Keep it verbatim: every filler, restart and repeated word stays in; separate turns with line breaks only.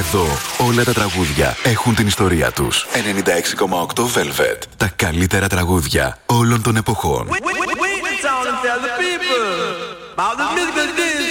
Εδώ όλα τα τραγούδια έχουν την ιστορία τους. ενενήντα έξι κόμμα οκτώ Velvet. Τα καλύτερα τραγούδια όλων των εποχών.